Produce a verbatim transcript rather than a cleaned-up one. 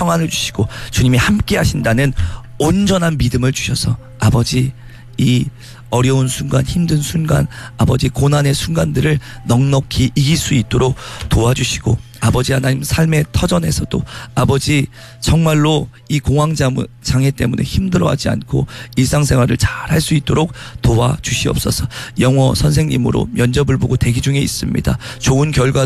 평안을 주시고 주님이 함께 하신다는 온전한 믿음을 주셔서 아버지 이 어려운 순간, 힘든 순간, 아버지 고난의 순간들을 넉넉히 이길 수 있도록 도와주시고 아버지 하나님 삶의 터전에서도 아버지 정말로 이 공황장애 때문에 힘들어하지 않고 일상생활을 잘 할 수 있도록 도와주시옵소서. 영어 선생님으로 면접을 보고 대기 중에 있습니다. 좋은 결과